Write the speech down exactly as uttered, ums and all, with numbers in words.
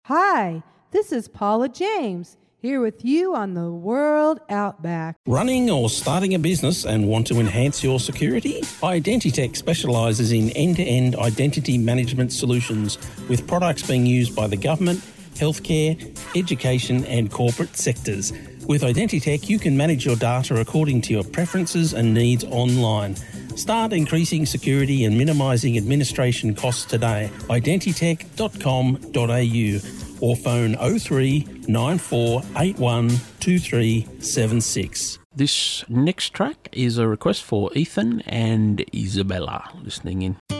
Hi, this is Paula James, here with you on the World Outback. Running or starting a business and want to enhance your security? Identitech specialises in end-to-end identity management solutions with products being used by the government, healthcare, education and corporate sectors. With Identitech, you can manage your data according to your preferences and needs online. Start increasing security and minimising administration costs today. identitech dot com dot a u or phone oh three nine four eight one two three seven six. This next track is a request for Ethan and Isabella listening in.